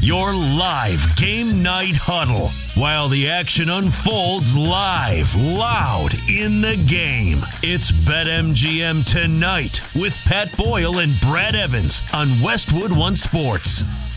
Your live game night huddle while the action unfolds live, loud in the game. It's BetMGM Tonight with Pat Boyle and Brad Evans on Westwood One Sports.